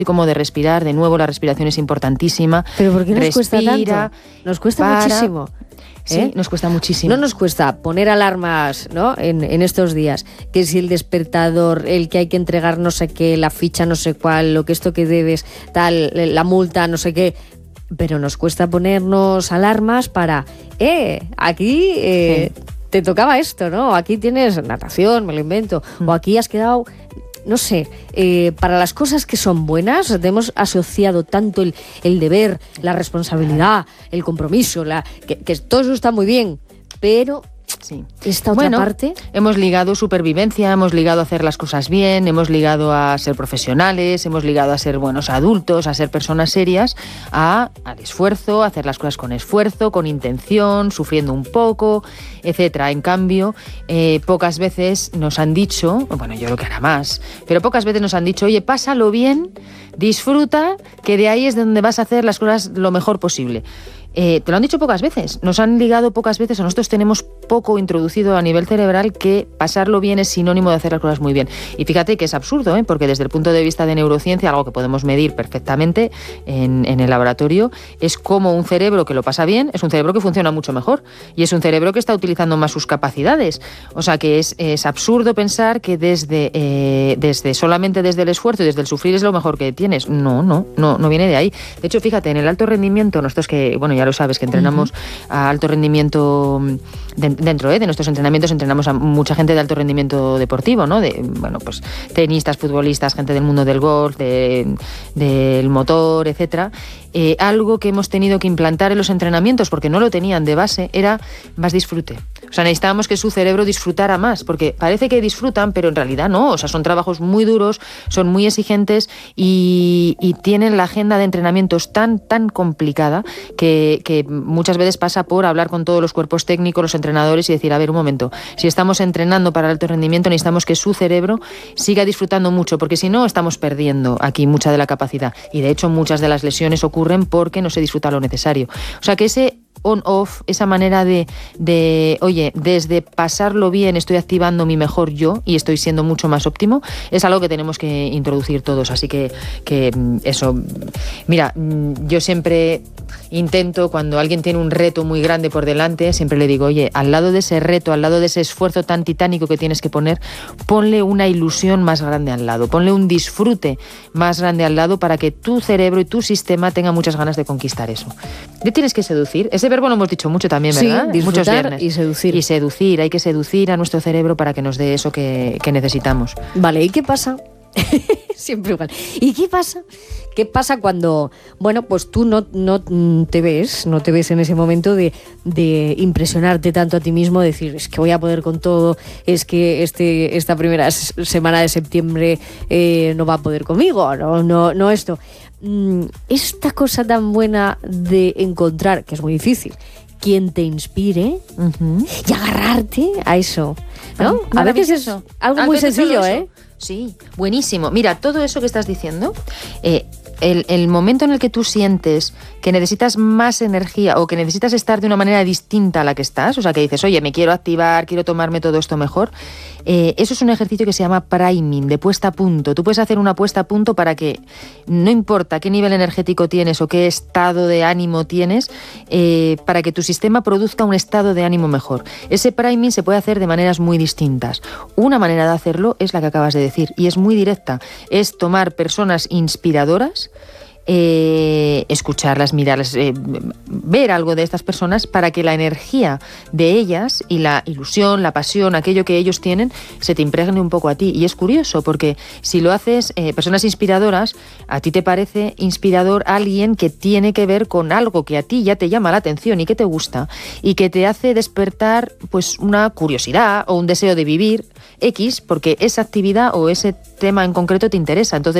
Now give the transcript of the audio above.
como de respirar. De nuevo, la respiración es importantísima. ¿Pero por qué nos cuesta tanto? Nos cuesta muchísimo. Sí, nos cuesta muchísimo. No nos cuesta poner alarmas, ¿no? en estos días, que si el despertador, el que hay que entregar no sé qué, la ficha no sé cuál, lo que esto que debes, tal, la multa, no sé qué, pero nos cuesta ponernos alarmas para, aquí te tocaba esto, ¿no? Aquí tienes natación, me lo invento, o aquí has quedado... No sé, para las cosas que son buenas hemos asociado tanto el deber, la responsabilidad, el compromiso, que todo eso está muy bien, pero sí. Esta otra parte... Hemos ligado supervivencia, hemos ligado a hacer las cosas bien, hemos ligado a ser profesionales, hemos ligado a ser buenos adultos, a ser personas serias, al esfuerzo, a hacer las cosas con esfuerzo, con intención, sufriendo un poco, etcétera. En cambio, pocas veces nos han dicho, bueno, yo creo que hará más, pero pocas veces nos han dicho, oye, pásalo bien, disfruta, que de ahí es donde vas a hacer las cosas lo mejor posible. Te lo han dicho pocas veces, nos han ligado pocas veces, o nosotros tenemos poco introducido a nivel cerebral que pasarlo bien es sinónimo de hacer las cosas muy bien. Y fíjate que es absurdo, porque desde el punto de vista de neurociencia, algo que podemos medir perfectamente en el laboratorio, es como un cerebro que lo pasa bien, es un cerebro que funciona mucho mejor y es un cerebro que está utilizando más sus capacidades. O sea que es absurdo pensar que solamente desde el esfuerzo y desde el sufrir es lo mejor que tienes. No viene de ahí. De hecho, fíjate, en el alto rendimiento, nosotros que, bueno, ya lo sabes, que entrenamos a alto rendimiento dentro de nuestros entrenamientos, entrenamos a mucha gente de alto rendimiento deportivo, ¿no? Pues tenistas, futbolistas, gente del mundo del golf, del motor, etcétera. Algo que hemos tenido que implantar en los entrenamientos, porque no lo tenían de base, era más disfrute. O sea, necesitábamos que su cerebro disfrutara más, porque parece que disfrutan, pero en realidad no. O sea, son trabajos muy duros, son muy exigentes y tienen la agenda de entrenamientos tan complicada que muchas veces pasa por hablar con todos los cuerpos técnicos, los entrenadores y decir, a ver, un momento, si estamos entrenando para el alto rendimiento necesitamos que su cerebro siga disfrutando mucho, porque si no estamos perdiendo aquí mucha de la capacidad. Y de hecho muchas de las lesiones ocurren porque no se disfruta lo necesario. O sea que ese on-off, esa manera de oye, desde pasarlo bien estoy activando mi mejor yo y estoy siendo mucho más óptimo, es algo que tenemos que introducir todos. Así que eso, mira, yo siempre intento, cuando alguien tiene un reto muy grande por delante, siempre le digo, oye, al lado de ese reto, al lado de ese esfuerzo tan titánico que tienes que poner, ponle una ilusión más grande al lado, ponle un disfrute más grande al lado para que tu cerebro y tu sistema tenga muchas ganas de conquistar eso. Le tienes que seducir. Ese verbo lo hemos dicho mucho también, ¿verdad? Sí, disfrutar y seducir. Y seducir, hay que seducir a nuestro cerebro para que nos dé eso que necesitamos. Vale, ¿y qué pasa? Siempre igual. ¿Y qué pasa? ¿Qué pasa cuando, bueno, pues tú no te ves en ese momento de impresionarte tanto a ti mismo, decir, es que voy a poder con todo, es que esta primera semana de septiembre no va a poder conmigo, no esto. Esta cosa tan buena de encontrar, que es muy difícil, quien te inspire y agarrarte a eso, ¿no? A veces es algo muy sencillo, ¿eh? Sí, buenísimo. Mira, todo eso que estás diciendo, el momento en el que tú sientes que necesitas más energía o que necesitas estar de una manera distinta a la que estás, o sea, que dices, oye, me quiero activar, quiero tomarme todo esto mejor, eso es un ejercicio que se llama priming, de puesta a punto. Tú puedes hacer una puesta a punto para que, no importa qué nivel energético tienes o qué estado de ánimo tienes, para que tu sistema produzca un estado de ánimo mejor. Ese priming se puede hacer de maneras muy distintas. Una manera de hacerlo es la que acabas de decir, y es muy directa. Es tomar personas inspiradoras, escucharlas, mirarlas, ver algo de estas personas para que la energía de ellas y la ilusión, la pasión, aquello que ellos tienen, se te impregne un poco a ti. Y es curioso porque si lo haces, personas inspiradoras, a ti te parece inspirador alguien que tiene que ver con algo que a ti ya te llama la atención y que te gusta y que te hace despertar pues una curiosidad o un deseo de vivir X, porque esa actividad o ese tema en concreto te interesa. Entonces